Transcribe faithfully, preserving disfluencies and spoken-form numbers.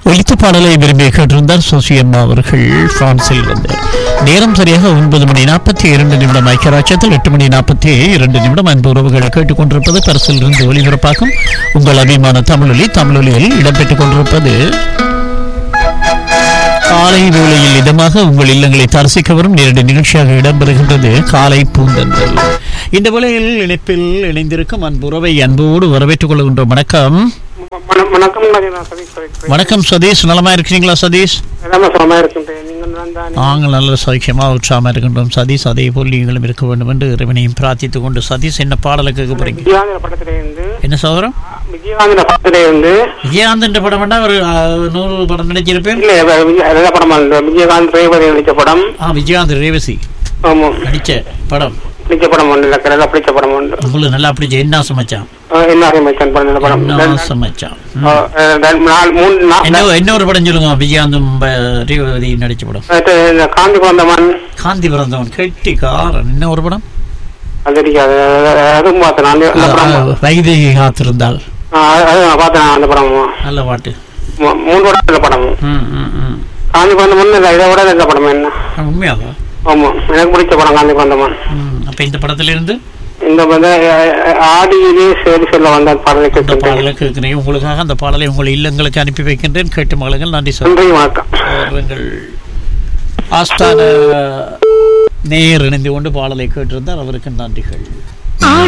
ஒலித்த பாடலை விரும்பி கேட்டிருந்தார் சோசியம்மா அவர்கள் பிரான்சில் இருந்து. நேரம் சரியாக ஒன்பது மணி நாற்பத்தி இரண்டு நிமிடம். ஐக்கியராட்சத்தில் எட்டு மணி நாற்பத்தி இரண்டு நிமிடம். அன்பு உறவுகளை கேட்டுக்கொண்டிருப்பது பரிசில் இருந்து ஒலிபரப்பாகும் உங்கள் அபிமான தமிழொலி. தமிழொலியில் இடம்பெற்றுக் கொண்டிருப்பது காலை வேளையில் இதமாக உங்கள் இல்லங்களை தரிசிக்க வரும் நேரடி நிகழ்ச்சியாக இடம்பெறுகின்றது காலை பூந்தன்றல். இந்த வேளையில் இணைப்பில் இணைந்திருக்கும் அன்பு உறவை அன்போடு வரவேற்றுக் கொள்கின்றோம். வணக்கம். வணக்கம். வணக்கம் சதீஷ், நலமா இருக்கிறீங்களா சதீஷ்? நாங்கள் நல்ல சௌக்கியமா உற்சாகமா இருக்கின்றோம் சதீஷ். அதே போல் நீங்களும் இருக்க வேண்டும் என்று இறைவனையும் பிரார்த்தித்துக் கொண்டு சதீஷ் என்ன பாடலை கேட்க போறீங்க? என்ன சோதரம்? விஜயகாந்த் படம் வேண்டா ஒரு நூறு படம் நடிச்சிருப்பேன். விஜயகாந்த் படம். விஜயகாந்த் ரேவசி நடிச்ச படம். பிடிச்ச படம் ஒன்று இல்லை, பிடிச்ச படம் ஒன்று. உங்களுக்கு நல்லா பிடிச்ச என்ன சமைச்சான்? என்ன சமைச்சான் படம்? சமைச்சான். என்ன இன்னொரு படம் சொல்லுங்க, விஜயகாந்தும் ரேவதி நடிச்ச படம். காந்தி பிறந்தவன். காந்தி பிறந்தவன் கெட்டிக்காரன். என்ன ஒரு படம்? வைதேகி காத்திருந்தாள். அந்த படம் நல்ல பாட்டு. மூன்று படம் படம். காந்தி பிறந்தவன் இதை விட இந்த படம் என்ன உண்மையாக? ஆமா, எனக்கு பிடிச்ச படம் காந்தி பிறந்தவன். அப்ப இந்த படத்துல இருந்து இந்த ஆடியிலே சேரி சொல்ல வந்த பாடலை கேட்கிறேன். உங்களுக்காக அந்த பாடலை உங்கள் இல்லங்களுக்கு அனுப்பி வைக்கின்றேன். கேட்டு மகளுங்கள். நன்றி சார். வணக்கம். ஆஸ்தான நேர் இணைந்து கொண்டு பாடலை கேட்டிருந்தார். அவருக்கு நன்றிகள்.